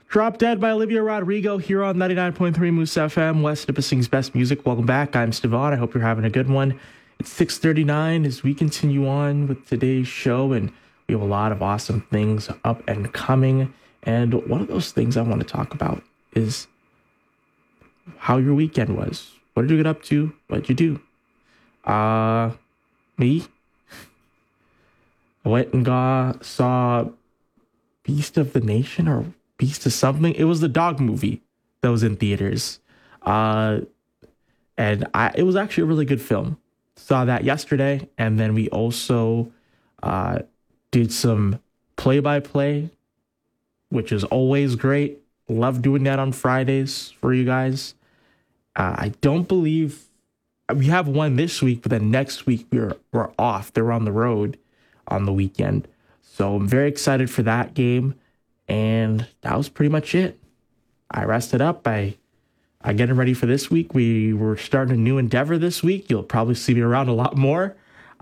Drop Dead by Olivia Rodrigo here on 99.3 Moose FM, West Nipissing's best music. Welcome back. I'm Stevan. I hope you're having a good one. It's 6:39 as we continue on with today's show, and we have a lot of awesome things up and coming. And one of those things I want to talk about is how your weekend was. What did you get up to? What did you do? Me? I went and saw Beast of the Nation or Beast of something. It was the dog movie that was in theaters. It was actually a really good film. Saw that yesterday. And then we also did some play-by-play, which is always great. Love doing that on Fridays for you guys. I don't believe we have one this week, but then next week we're off. They're on the road on the weekend. So I'm very excited for that game. And that was pretty much it. I rested up. I getting ready for this week. We were starting a new endeavor this week. You'll probably see me around a lot more.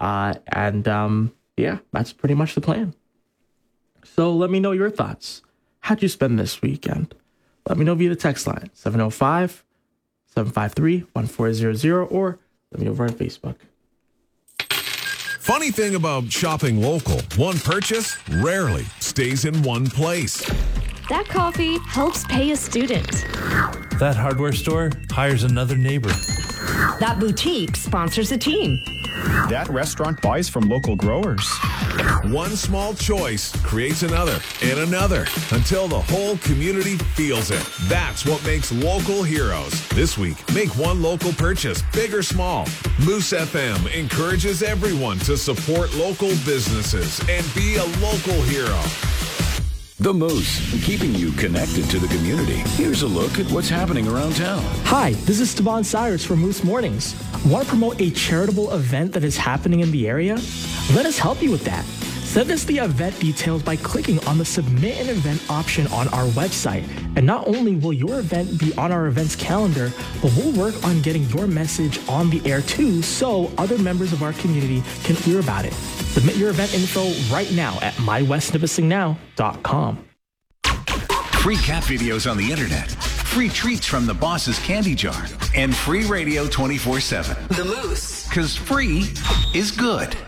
Yeah, that's pretty much the plan. So let me know your thoughts. How'd you spend this weekend? Let me know via the text line, 705-753-1400, or let me know over on Facebook. Funny thing about shopping local, one purchase rarely stays in one place. That coffee helps pay a student. That hardware store hires another neighbor. That boutique sponsors a team. That restaurant buys from local growers. One small choice creates another and another until the whole community feels it. That's what makes local heroes. This week, make one local purchase, big or small. Moose FM encourages everyone to support local businesses and be a local hero. The Moose, keeping you connected to the community. Here's a look at what's happening around town. Hi, this is Stevan Cyrus from Moose Mornings. Want to promote a charitable event that is happening in the area? Let us help you with that. Send us the event details by clicking on the Submit an Event option on our website. And not only will your event be on our events calendar, but we'll work on getting your message on the air too, so other members of our community can hear about it. Submit your event info right now at mywestnipissingnow.com. Free cat videos on the internet, free treats from the boss's candy jar, and free radio 24/7. The Moose. 'Cause free is good.